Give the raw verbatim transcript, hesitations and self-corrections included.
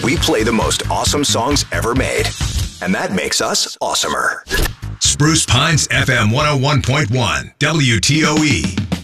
We play the most awesome songs ever made, and that makes us awesomer. Spruce Pines F M one oh one point one, W T O E.